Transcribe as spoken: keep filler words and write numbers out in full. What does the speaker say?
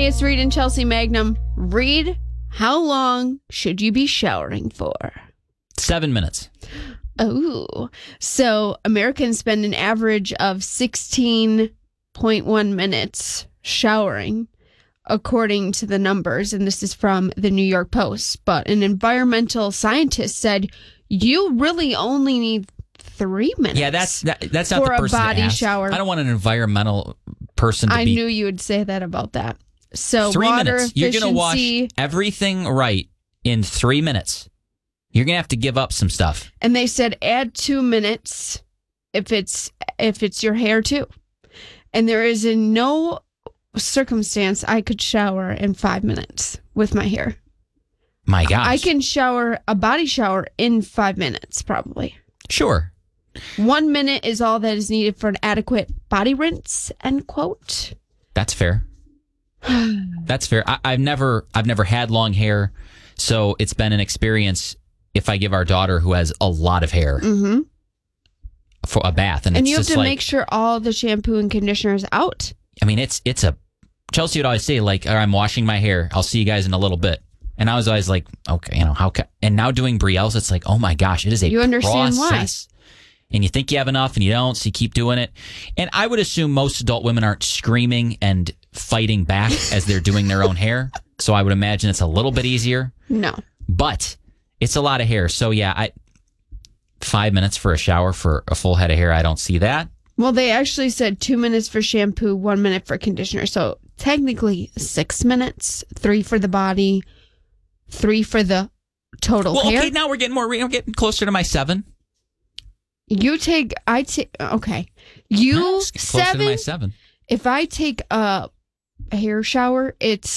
Hey, it's Reed and Chelsea Magnum. Reed, how long should you be showering for? Seven minutes. Oh, so Americans spend an average of sixteen point one minutes showering, according to the numbers. And this is from the New York Post. But an environmental scientist said you really only need three minutes. Yeah, that's that, that's not for the person a body to ask. shower. I don't want an environmental person to I be. knew you would say that about that. So three water minutes. You're going to wash efficiency- everything right in three minutes. You're going to have to give up some stuff. And they said add two minutes if it's if it's your hair too. And there is in no circumstance I could shower in five minutes with my hair. My gosh. I can shower a body shower in five minutes probably. Sure. One minute is all that is needed for an adequate body rinse, end quote. That's fair. That's fair. I, I've never I've never had long hair, so it's been an experience if I give our daughter who has a lot of hair Mm-hmm. for a bath. And, And it's you have just to like, make sure all the shampoo and conditioner is out. I mean, it's it's a Chelsea would always say, like, all right, I'm washing my hair. I'll see you guys in a little bit. And I was always like, okay, you know, how ca-? And now doing Brielle's, it's like, oh my gosh, it is a You understand why. process. And you think you have enough and you don't, so you keep doing it. And I would assume most adult women aren't screaming and fighting back as they're doing their own hair. So I would imagine it's a little bit easier. No. But it's a lot of hair. So yeah, I five minutes for a shower for a full head of hair, I don't see that. Well, they actually said two minutes for shampoo, one minute for conditioner. So technically six minutes, three for the body, three for the total Well, hair. okay, now we're getting more, we're getting closer to my seven. You take, I take, okay. You Closer to my seven, seven. if I take a hair shower, it's